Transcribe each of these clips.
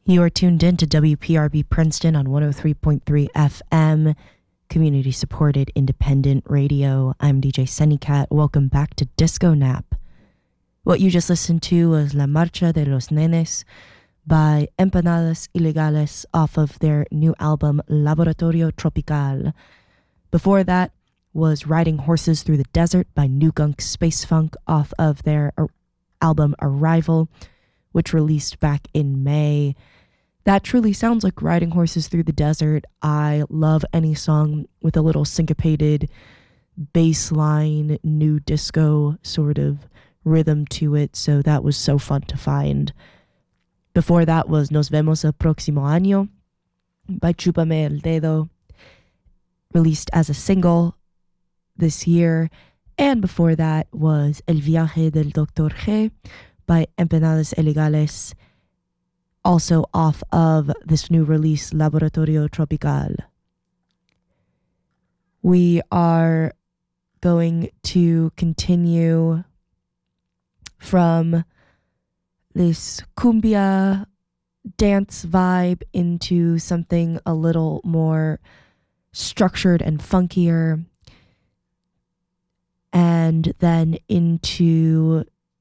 You are tuned in to WPRB Princeton on 103.3 FM, community-supported independent radio. I'm DJ Sunnycat. Welcome back to Disco Nap. What you just listened to was La Marcha de los Nenes by Empanadas Ilegales off of their new album Laboratorio Tropical. Before that was Riding Horses Through the Desert by New Gunk Space Funk off of their album Arrival, which released back in May. That truly sounds like Riding Horses Through the Desert. I love any song with a little syncopated bass line, new disco sort of rhythm to it, so that was so fun to find. Before that was Nos Vemos el Próximo Año by Chúpame el Dedo, released as a single this year. And before that was El Viaje del Dr. G by Empanadas Ilegales, also off of this new release, Laboratorio Tropical. We are going to continue from this cumbia dance vibe into something a little more structured and funkier, and then into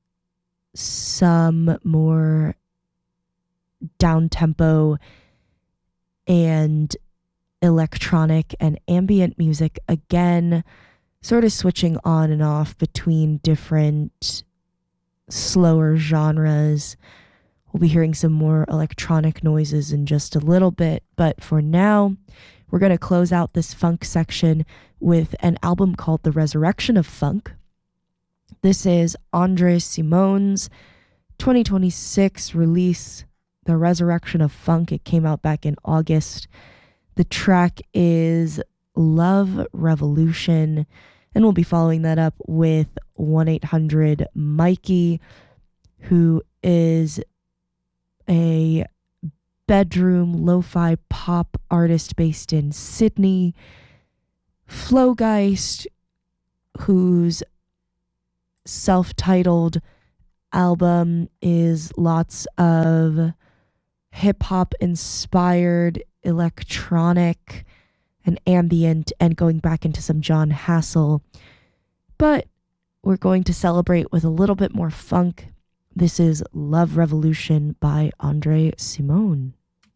some more down-tempo and electronic and ambient music, again sort of switching on and off between different slower genres. We'll be hearing some more electronic noises in just a little bit, but for now we're going to close out this funk section with an album called The Resurrection of Funk. This is Andre Simone's 2026 release, The Resurrection of Funk. It came out back in August. The track is Love Revolution, and we'll be following that up with 1-800-Mikey, who is a bedroom lo-fi pop artist based in Sydney. Flowgeist, whose self-titled album is lots of hip-hop inspired electronic and ambient, and going back into some John Hassel. But we're going to celebrate with a little bit more funk. This is Love Revolution by Andre Simone.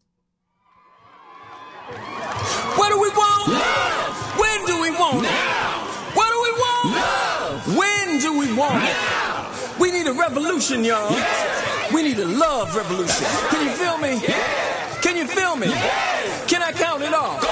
What do we want? Love. When do we want it? Now. What do we want? Love. When do we want it? Now. We need a revolution, y'all. Yeah. We need a love revolution. Can you feel me? Yeah. Can you feel me? Yeah. Can I count it off?